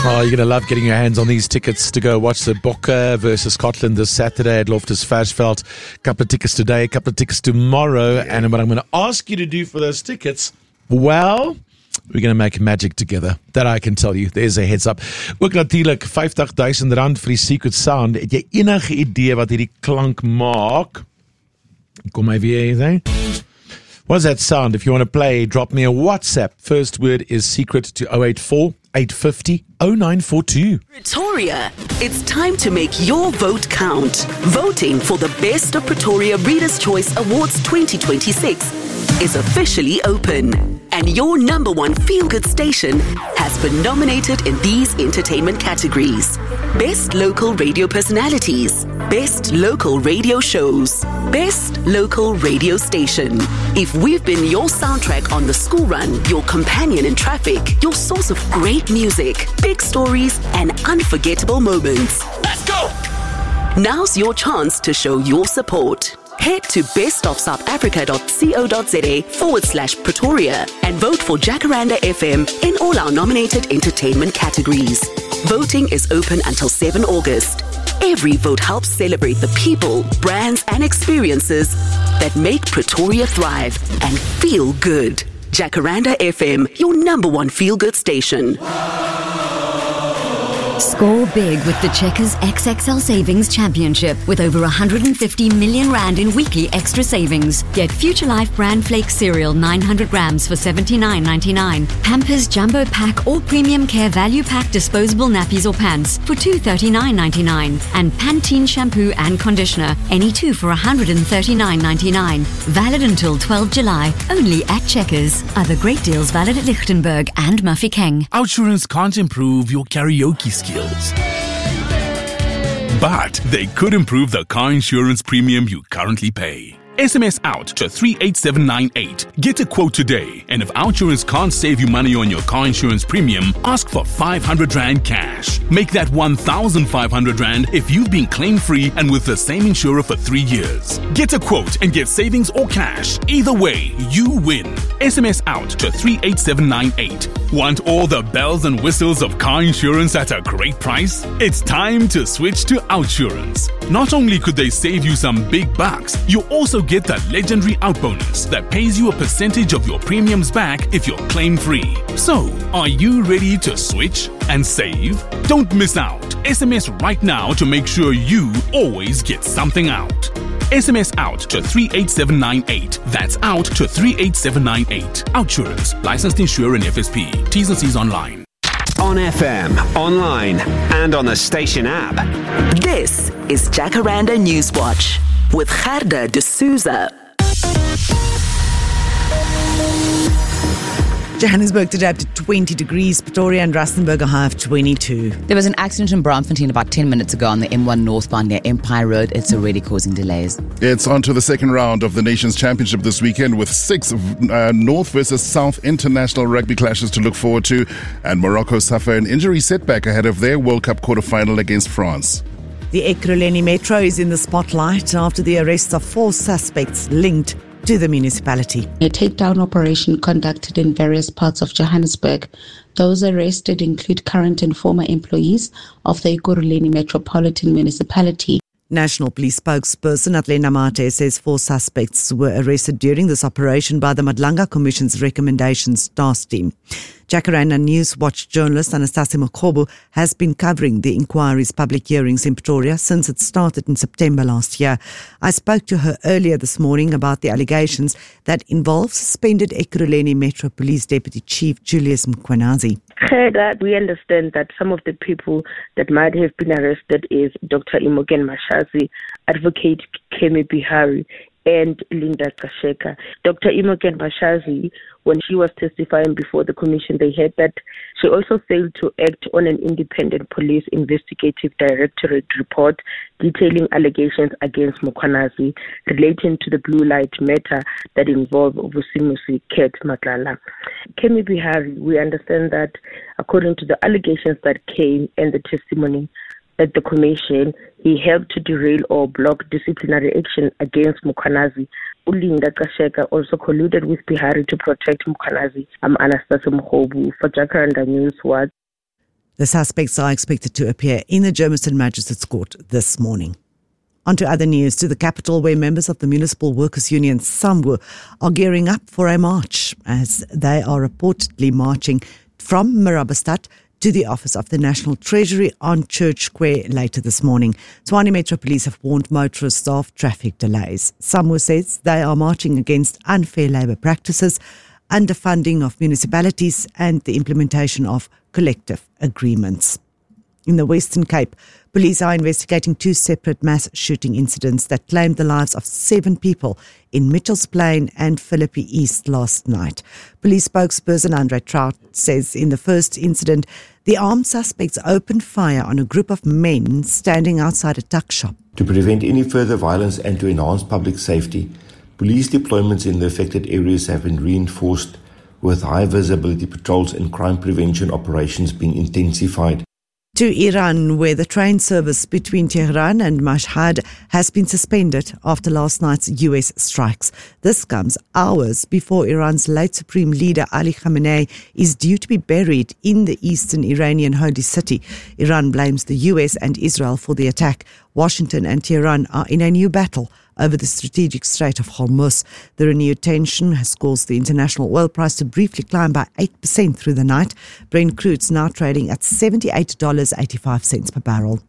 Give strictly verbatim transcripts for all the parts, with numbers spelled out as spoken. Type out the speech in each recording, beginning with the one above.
Oh, you're going to love getting your hands on these tickets to go watch the Bokke versus Scotland this Saturday at Loftus Versfeld. A couple of tickets today, a couple of tickets tomorrow. Yeah. And what I'm going to ask you to do for those tickets, well, we're going to make magic together. That I can tell you. There's a heads up. Ook natuurlijk vyftig duisend rand vir die Secret Sound. Het jy enige idee wat hierdie klank maak? Kom my weer anything? What does that sound? If you want to play, drop me a WhatsApp. First word is secret to oh eight four, eight five oh, oh nine four two. Pretoria, it's time to make your vote count. Voting for the Best of Pretoria Readers' Choice Awards twenty twenty-six is officially open. And your number one feel-good station has been nominated in these entertainment categories. Best Local Radio Personalities, Best Local Radio Shows, Best Local Radio Station. If we've been your soundtrack on the school run, your companion in traffic, your source of great music, big stories, and unforgettable moments. Let's go! Now's your chance to show your support. Head to bestofsouthafrica.co.za forward slash Pretoria and vote for Jacaranda F M in all our nominated entertainment categories. Voting is open until seventh of August. Every vote helps celebrate the people, brands, and experiences that make Pretoria thrive and feel good. Jacaranda F M, your number one feel-good station. Score big with the Checkers X X L Savings Championship with over one hundred fifty million rand in weekly extra savings. Get Future Life Bran Flake cereal nine hundred grams for seventy-nine ninety-nine. Pampers Jumbo Pack or Premium Care Value Pack disposable nappies or pants for two thirty-nine ninety-nine. And Pantene shampoo and conditioner, any two for one hundred thirty-nine ninety-nine. Valid until twelfth of July, only at Checkers. Other great deals valid at Lichtenberg and Mafeking. Outsurance can't improve your karaoke skills. But they could improve the car insurance premium you currently pay. S M S out to three eight seven nine eight. Get a quote today. And if Outsurance can't save you money on your car insurance premium, ask for five hundred rand cash. Make that one thousand five hundred rand if you've been claim-free and with the same insurer for three years. Get a quote and get savings or cash. Either way, you win. S M S out to three eight seven nine eight. Want all the bells and whistles of car insurance at a great price? It's time to switch to Outsurance. Not only could they save you some big bucks, you also get the legendary out bonus that pays you a percentage of your premiums back if you're claim-free. So, are you ready to switch and save? Don't miss out. S M S right now to make sure you always get something out. S M S out to three eight seven nine eight. That's out to three eight seven nine eight. Outsurance. Licensed insurer and F S P. T's and C's online. On F M, online, and on the station app. This is Jacaranda Newswatch with Gerda de Souza. Johannesburg today up to twenty degrees. Pretoria and Rustenburg a high of twenty-two. There was an accident in Braamfontein about ten minutes ago on the M one northbound near Empire Road. It's already causing delays. It's on to the second round of the Nations Championship this weekend with six uh, North versus South international rugby clashes to look forward to. And Morocco suffer an injury setback ahead of their World Cup quarter-final against France. The Ekurhuleni Metro is in the spotlight after the arrest of four suspects linked to the municipality. A takedown operation conducted in various parts of Johannesburg. Those arrested include current and former employees of the Ekurhuleni Metropolitan Municipality. National Police spokesperson Atlena Mate says four suspects were arrested during this operation by the Madlanga Commission's recommendations task team. Jacaranda Newswatch journalist Anastasia Mokhobu has been covering the inquiry's public hearings in Pretoria since it started in September last year. I spoke to her earlier this morning about the allegations that involve suspended Ekurhuleni Metro Police Deputy Chief Julius Mkhwanazi. That we understand that some of the people that might have been arrested is Doctor Imogen Mashazi, Advocate Kemi Bihari, and Linda Kasheka. Doctor Imogen Mashazi, when she was testifying before the commission, they had that she also failed to act on an independent police investigative directorate report detailing allegations against Mkhwanazi relating to the blue light matter that involved Vusimusi Ket Matlala. Kemi Bihari, we understand that according to the allegations that came and the testimony at the commission, he helped to derail or block disciplinary action against Mkhwanazi. Linda Kasheka also colluded with Bihari to protect Mkhwanazi. I'm Anastasia Mokhobu for Jacaranda Newswatch. The suspects are expected to appear in the Germiston Magistrates Court this morning. On to other news, to the capital, where members of the Municipal Workers Union, SAMWU, are gearing up for a march as they are reportedly marching from Marabastad to the office of the National Treasury on Church Square later this morning. Tshwane Metro Police have warned motorists of traffic delays. SAMWU says they are marching against unfair labour practices, underfunding of municipalities and the implementation of collective agreements. In the Western Cape, police are investigating two separate mass shooting incidents that claimed the lives of seven people in Mitchells Plain and Philippi East last night. Police spokesperson Andre Trout says in the first incident, the armed suspects opened fire on a group of men standing outside a tuck shop. To prevent any further violence and to enhance public safety, police deployments in the affected areas have been reinforced with high visibility patrols and crime prevention operations being intensified. To Iran, where the train service between Tehran and Mashhad has been suspended after last night's U S strikes. This comes hours before Iran's late supreme leader Ali Khamenei is due to be buried in the eastern Iranian holy city. Iran blames the U S and Israel for the attack. Washington and Tehran are in a new battle over the strategic Strait of Hormuz. The renewed tension has caused the international oil price to briefly climb by eight percent through the night. Brent crude's now trading at seventy-eight dollars and eighty-five cents per barrel.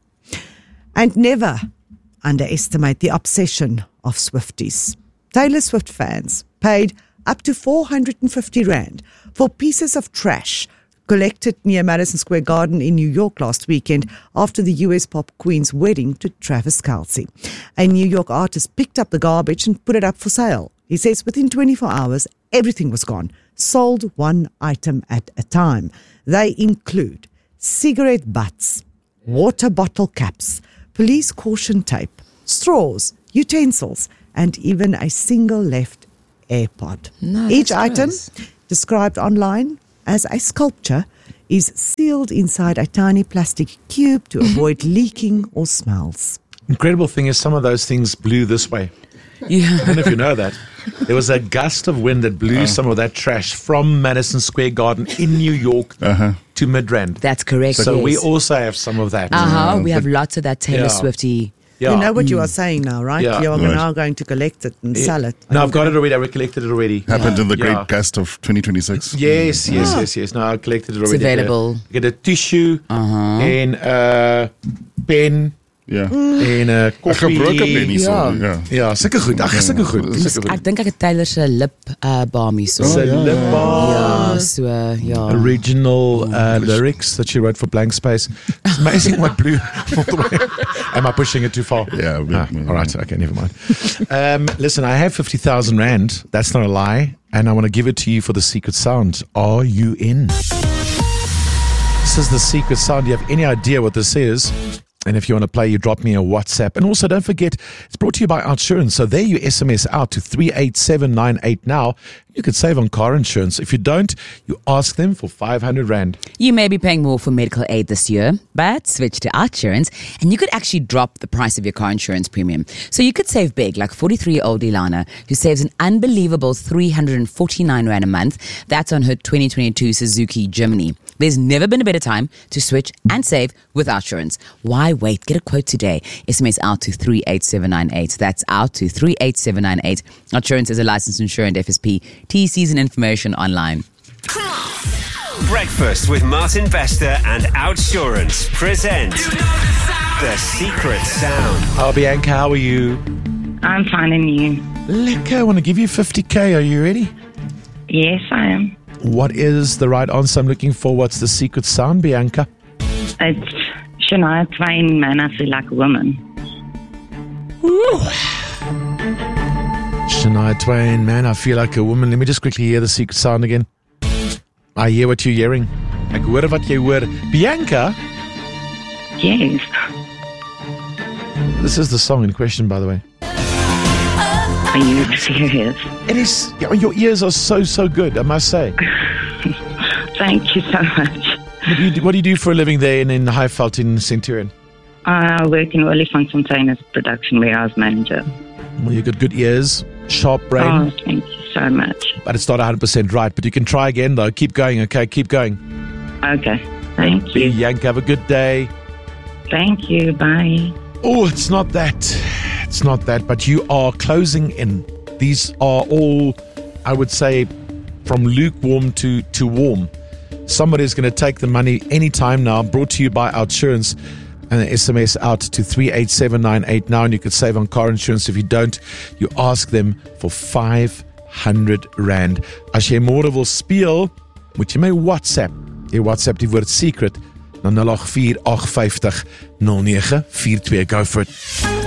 And never underestimate the obsession of Swifties. Taylor Swift fans paid up to four hundred fifty rand for pieces of trash collected near Madison Square Garden in New York last weekend after the U S pop queen's wedding to Travis Kelce. A New York artist picked up the garbage and put it up for sale. He says within twenty-four hours, everything was gone, sold one item at a time. They include cigarette butts, water bottle caps, police caution tape, straws, utensils, and even a single left AirPod. No, Each that's item, gross. described online as a sculpture, is sealed inside a tiny plastic cube to avoid leaking or smells. Incredible thing is some of those things blew this way. Yeah. I don't know if you know that. There was a gust of wind that blew oh. some of that trash from Madison Square Garden in New York uh-huh. to Midrand. That's correct. So yes. we also have some of that. Uh-huh. Yeah. We have lots of that Taylor Yeah. Swifty. Yeah. You know what Mm. you are saying now, right? Yeah. You are Right. now going to collect it and sell it. No, I've got it already. I collected it already. Happened in the great Yeah. gust of twenty twenty-six. Yes, yes, yes, yes. No, I collected it It's already. available. I get a tissue Uh-huh. and a pen Ja. en 'n Ek koffie. gebruik hom net nie so. Ja. Ja. Ja, sulke goed. Ag, sulke goed. Sulke Ek goed. dink ek het Taylor se lip uh, balm hier so. Sy lip balm. Ja, so ja. Original uh, lyrics that she wrote for Blank Space. It's amazing what blew all the way. Am I pushing it too far? Yeah, a bit, Ah, yeah. all right. Okay, never mind. Um, listen, I have fifty thousand rand. That's not a lie. And I want to give it to you for the secret sound. Are you in? This is the secret sound. Do you have any idea what this is? And if you want to play, you drop me a WhatsApp. And also, don't forget, it's brought to you by Outsurance. So there you S M S out to three eight seven nine eight now. You could save on car insurance. If you don't, you ask them for five hundred rand. You may be paying more for medical aid this year, but switch to Outsurance and you could actually drop the price of your car insurance premium. So you could save big, like forty-three-year-old Ilana, who saves an unbelievable three hundred forty-nine rand a month. That's on her twenty twenty-two Suzuki Jimny. There's never been a better time to switch and save with Outsurance. Why wait? Get a quote today. S M S out to three eight seven nine eight. That's out to three eight seven nine eight. Outsurance is a licensed insurance F S P. T Cs and information online. Breakfast with Martin Bester and Outsurance present The Secret Sound. Oh, Bianca, how are you? I'm fine, and you? Lekker, I want to give you fifty K. Are you ready? Yes, I am. What is the right answer I'm looking for? What's the secret sound, Bianca? It's Shania Twain, Man, I Feel Like a Woman. Shania Twain, Man, I Feel Like a Woman. Let me just quickly hear the secret sound again. I hear what you're hearing. Ek hoor wat jy hoor. Bianca? Yes. This is the song in question, by the way. Are you serious? It is. Your ears are so, so good, I must say. Thank you so much. What do you do, what do, you do for a living there in, in Highveld in Centurion? I work in Olifantsfontein as production warehouse manager. Well, you've got good ears, sharp brain. Oh, thank you so much. But it's not one hundred percent right. But you can try again, though. Keep going, okay? Keep going. Okay. Thank you. Yank, have a good day. Thank you. Bye. Oh, it's not that. It's not that, but you are closing in. These are all, I would say, from lukewarm to, to warm. Somebody's going to take the money anytime now, brought to you by Outsurance, and an S M S out to three eight seven nine eight now, and you could save on car insurance. If you don't, you ask them for five hundred rand. As jy môre wil speel, moet jy my WhatsApp. Jy WhatsApp die woord secret na nul agt vier agt vyf nul nul nege vier twee. Go for it.